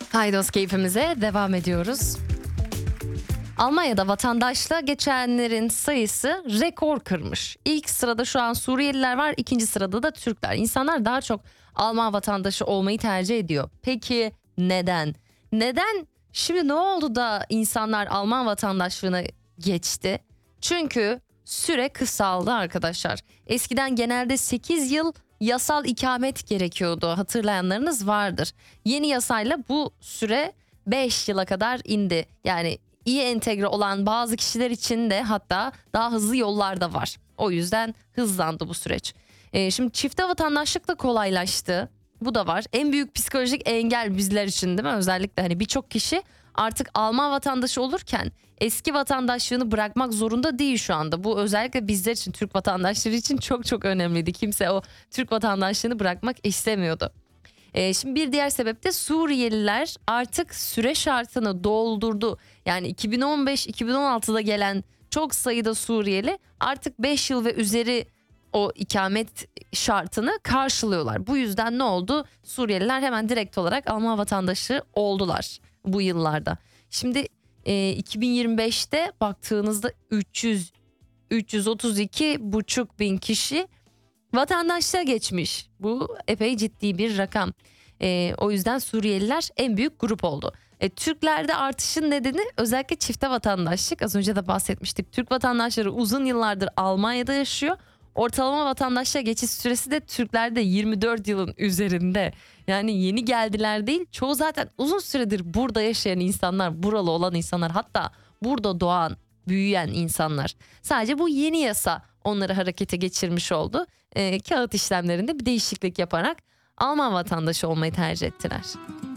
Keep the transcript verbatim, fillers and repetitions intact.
Haydos keyfimize devam ediyoruz. Almanya'da vatandaşlığa geçenlerin sayısı rekor kırmış. İlk sırada şu an Suriyeliler var, ikinci sırada da Türkler. İnsanlar daha çok Alman vatandaşı olmayı tercih ediyor. Peki neden? Neden şimdi ne oldu da insanlar Alman vatandaşlığına geçti? Çünkü süre kısaldı arkadaşlar. Eskiden genelde sekiz yıl yasal ikamet gerekiyordu, hatırlayanlarınız vardır. Yeni yasayla bu süre beş yıla kadar indi. Yani iyi entegre olan bazı kişiler için de hatta daha hızlı yollar da var. O yüzden hızlandı bu süreç. Ee, şimdi çifte vatandaşlık da kolaylaştı. Bu da var. En büyük psikolojik engel bizler için, değil mi? Özellikle hani birçok kişi artık Alman vatandaşı olurken eski vatandaşlığını bırakmak zorunda değil şu anda. Bu özellikle bizler için, Türk vatandaşları için çok çok önemliydi. Kimse o Türk vatandaşlığını bırakmak istemiyordu. Ee, şimdi bir diğer sebep de Suriyeliler artık süre şartını doldurdu. Yani iki bin on beş iki bin on altıda gelen çok sayıda Suriyeli artık beş yıl ve üzeri o ikamet şartını karşılıyorlar. Bu yüzden ne oldu? Suriyeliler hemen direkt olarak Alman vatandaşı oldular bu yıllarda. Şimdi e, iki bin yirmi beşte baktığınızda üç yüz üç yüz otuz iki buçuk bin kişi vatandaşlığa geçmiş. Bu epey ciddi bir rakam. E, o yüzden Suriyeliler en büyük grup oldu. E, Türklerde artışın nedeni özellikle çifte vatandaşlık. Az önce de bahsetmiştik. Türk vatandaşları uzun yıllardır Almanya'da yaşıyor. Ortalama vatandaşlığa geçiş süresi de Türklerde yirmi dört yılın üzerinde. Yani yeni geldiler değil. Çoğu zaten uzun süredir burada yaşayan insanlar, buralı olan insanlar, hatta burada doğan, büyüyen insanlar. Sadece bu yeni yasa onları harekete geçirmiş oldu. E, kağıt işlemlerinde bir değişiklik yaparak Alman vatandaşı olmayı tercih ettiler.